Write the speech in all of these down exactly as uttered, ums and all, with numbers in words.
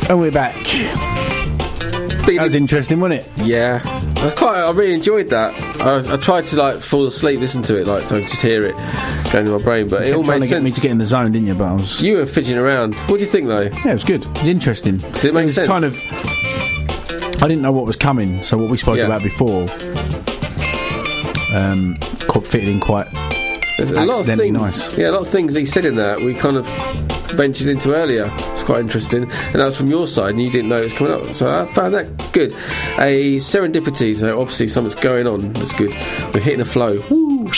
And we're back. That was interesting, wasn't it? Yeah, I was quite. I really enjoyed that. I, I tried to like fall asleep, listen to it, like so I could just hear it going to my brain. But You it all kept trying made to get sense. me to get in the zone, didn't you? But I was. You were fidgeting around. What do you think, though? Yeah, it was good. It was interesting. Did it make was sense? Kind of. I didn't know what was coming, so what we spoke Yeah. about before, um, quite fitted in quite. There's a lot of accidentally things. nice. Yeah, a lot of things he said in that we kind of ventured into earlier. It's quite interesting, and that was from your side, and you didn't know it was coming up. So I found that good. A serendipity. So obviously something's going on. That's good. We're hitting a flow. Woo!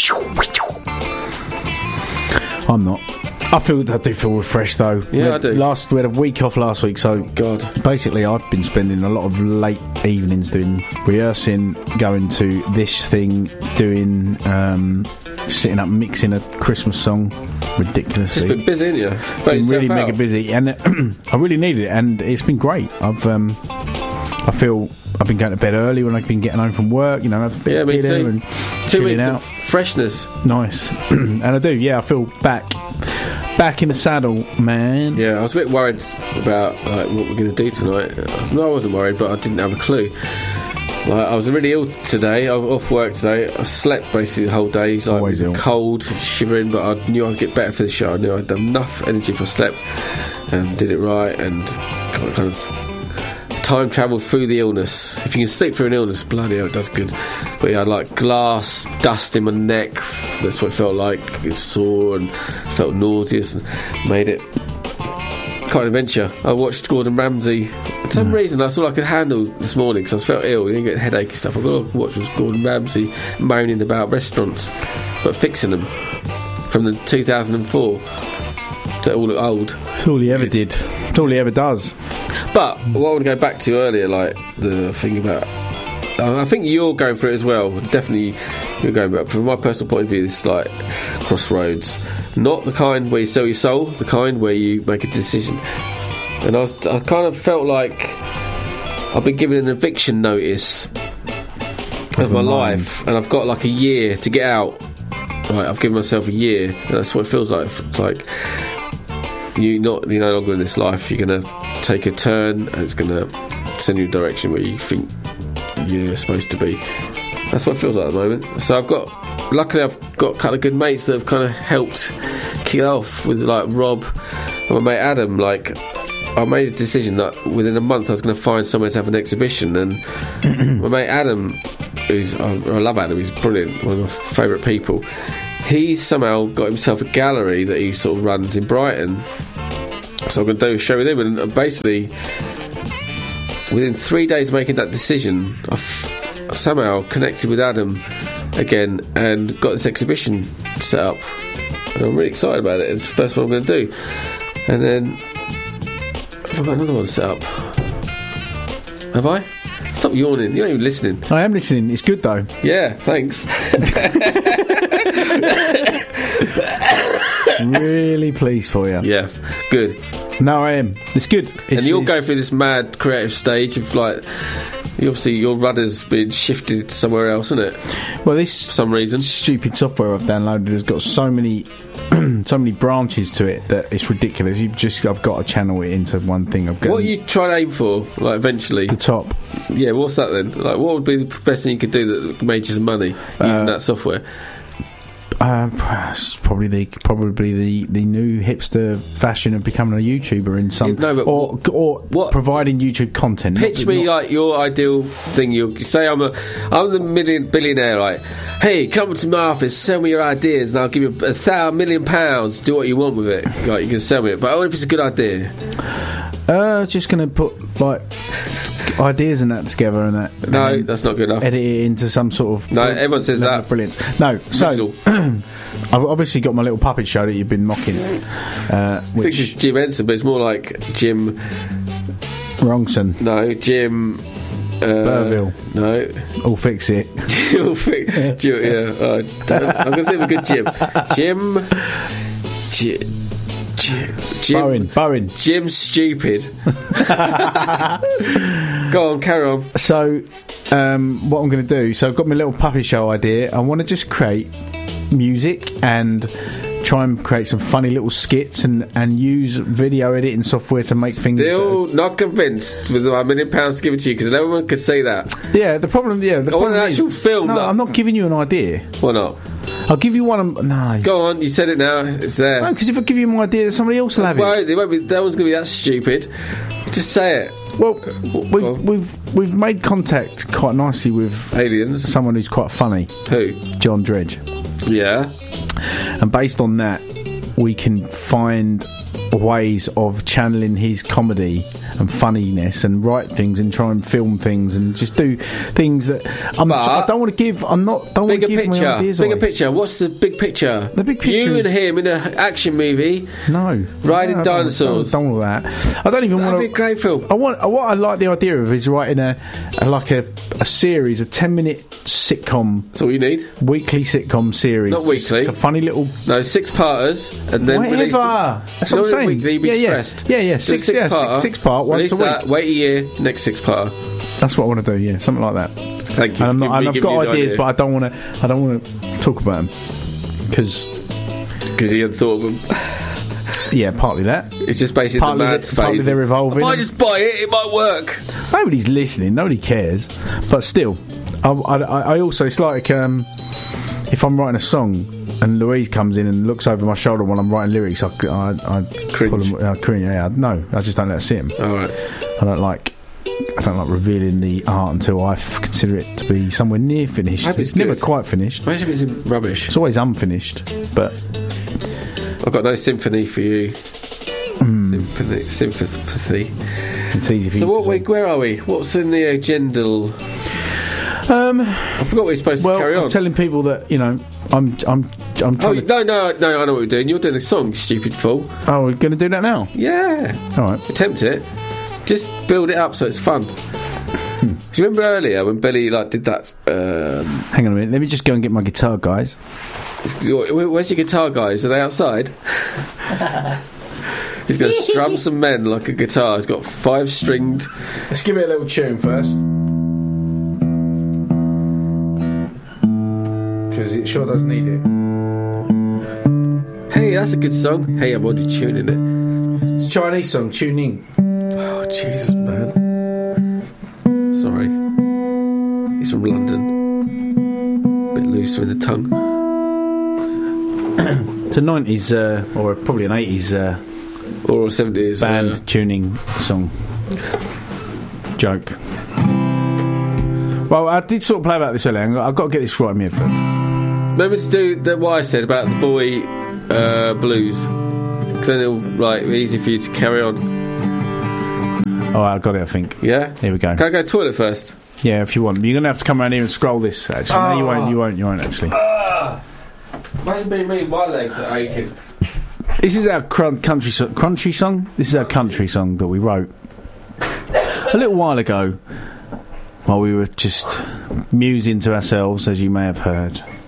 I'm not. I feel I do feel refreshed though. Yeah, we had I do. Last we had a week off last week, so God. basically I've been spending a lot of late evenings doing rehearsing, going to this thing, doing um, sitting up mixing a Christmas song ridiculously. It's been busy, ain't you? Burnt been really yourself mega out. busy, and I really needed it, and it's been great. I've um, I feel I've been going to bed early when I've been getting home from work. You know, have a bit Yeah, of me dinner too. and Two chilling weeks out. of freshness. Nice, and I do. Yeah, I feel back, back in the saddle, man. Yeah, I was a bit worried about like what we're going to do tonight. No, I wasn't worried, but I didn't have a clue. Like, I was really ill today. I was off work today. I slept basically the whole day. Like, Always it was ill. cold, shivering, but I knew I'd get better for the show. I knew I'd have enough energy if I slept and did it right, and kind of time travelled through the illness. If you can sleep through an illness, bloody hell, it does good. But yeah, I had like glass dust in my neck. That's what it felt like. It was sore and felt nauseous, and made it quite an adventure. I watched Gordon Ramsay. For some reason, that's all I could handle this morning because I felt ill. I didn't get headache and stuff. I got to watch was Gordon Ramsay moaning about restaurants, but fixing them from the two thousand four. So all look old. It's all he ever did. It's all he ever does. But what I want to go back to earlier, like the thing about, I think you're going through it as well. Definitely, you're going back. From my personal point of view, this is like crossroads. Not the kind where you sell your soul, the kind where you make a decision. And I was, I kind of felt like I've been given an eviction notice of my life, and I've got like a year to get out. Right, I've given myself a year, and that's what it feels like. It's like you not you're no longer in this life. You're gonna take a turn, and it's gonna send you in a direction where you think you're supposed to be. That's what it feels like at the moment. So I've got, luckily I've got kind of good mates that have kind of helped kick it off with like Rob and my mate Adam. Like, I made a decision that within a month I was going to find somewhere to have an exhibition, and my mate Adam, who's I, I love Adam, he's brilliant, one of my favourite people. He somehow got himself a gallery that he sort of runs in Brighton. So I'm going to do a show with him, and basically within three days of making that decision, I f- somehow connected with Adam again and got this exhibition set up, and I'm really excited about it. It's the first one I'm going to do, and then I've got another one set up. Have I? Stop yawning, you're not even listening. I am listening. It's good though. Yeah, thanks. Really pleased for you. Yeah, good. No, I am. It's good. It's, And you're it's- going through this mad creative stage of like, obviously your rudder's been shifted somewhere else, isn't it? Well, this For some reason. stupid software I've downloaded has got so many, so many branches to it that it's ridiculous. You just, I've got to channel it into one thing. I've got What are you trying to aim for, like, eventually? the top. Yeah, what's that then? Like, what would be the best thing you could do that made you some money using Uh, that software? Uh, it's probably the probably the, the new hipster fashion of becoming a YouTuber in some, Yeah, no, but or or what- providing YouTube content. Pitch Not- me not- like your ideal thing. You say I'm a, I'm the million billionaire. Like, hey, come to my office, sell me your ideas, and I'll give you a thousand million pounds. Do what you want with it. Like, you can sell me it, but only if it's a good idea. Uh, just gonna put like ideas and that together and that. No, and that's not good enough. edit it into some sort of No, everyone says level that. of brilliance. No, so Original. I've obviously got my little puppet show that you've been mocking, uh, I think which it's Jim Henson, but it's more like Jim. Wrongson, No, Jim. Uh, Burville. No, I'll fix it. Jim. Jim yeah, oh, don't- I'm going to think of a good Jim. Jim. Jim. Jim. Jim. Bowen, Bowen. Jim Stupid. Go on, carry on. So, um, what I'm going to do? So, I've got my little puppet show idea. I want to just create music and try and create some funny little skits and, and use video editing software to make things. Still not convinced with my million pounds to give it to you because no one could see that. Yeah, the problem. Yeah, the I want problem an actual is, film. No, that I'm not giving you an idea. Why not? I'll give you one. Of, no, go on. You said it now. It's there. No, because if I give you my idea, somebody else will have it. Well, it won't be. That one's going to be that stupid. Just say it. Well, we've well. we've we've made contact quite nicely with aliens. Someone who's quite funny. Who? John Dredge. Yeah. And based on that, we can find ways of channeling his comedy and funniness and write things and try and film things and just do things that I'm, I don't want to give. I'm not. Don't want to give picture, my ideas bigger away. picture. What's the big picture? The big picture. You is, and him in an action movie. No, riding no, dinosaurs. Don't, don't, don't want that. I don't even That'd want. That'd be a great film. I want. What I like the idea of is writing a, a like a, a series, a ten minute sitcom. That's all you need. Weekly sitcom series. Not weekly. Like a funny little. No, six parters and then Whatever. release them. That's what I'm saying. Weekly, be yeah, yeah. stressed. Yeah, yeah. Six, six, yeah, part, six, six part once release a week. That, wait a year. Next six part. That's what I want to do. Yeah, something like that. Thank you. And, I'm not, and I've got ideas, idea. but I don't want to. I don't want to talk about them because because you had thought of them. Yeah, partly that. It's just basically partly the mad's the, partly phase. they're evolving. If I just buy it, it might work. Nobody's listening. Nobody cares. But still, I, I, I also it's like um, if I'm writing a song and Louise comes in and looks over my shoulder while I'm writing lyrics, I, I, I cringe. Pull them, uh, cringe. Yeah, no, I just don't let her see them. All right. I don't like. I don't like revealing the art until I f- consider it to be somewhere near finished. It's, it's never quite finished. Imagine if it's rubbish. It's always unfinished. But I've got no sympathy for you. Mm. Sympathy. Sympathy. It's easy for so you. what? To We, where are we? What's in the agenda? Um, I forgot what we're supposed well, to carry on. I'm telling people that you know I'm I'm I'm trying. Oh to no no no! I know what we're doing. You're doing the song, stupid fool. Oh, we're going to do that now. Yeah. All right. Attempt it. Just build it up so it's fun. Hmm. Do you remember earlier when Billy like did that? Um, Hang on a minute. Let me just go and get my guitar, guys. Where's your guitar, guys? Are they outside? He's going to strum some men like a guitar. He's got five stringed. Let's give it a little tune first, because it sure does need it. Hey, that's a good song. Hey, I'm already tuning it. It's a Chinese song. Tune in. Oh Jesus, man. Sorry. He's from London. Bit looser in the tongue. It's a nineties, uh, or probably an eighties uh, or a seventies band uh, tuning song. Joke. Well, I did sort of play about this earlier. I've got to get this right in my head first. Remember to do the, what I said about the boy uh, blues, because then it'll like be easy for you to carry on. Oh, I got it. I think. Yeah. Here we go. Can I go to the toilet first? Yeah, if you want. You're gonna have to come around here and scroll this. Actually, oh. No, you won't. You won't. You won't actually. Uh, Imagine being me. My legs are aching. This is our crun- country so- country song. This is our country song that we wrote a little while ago, while we were just musing to ourselves, as you may have heard.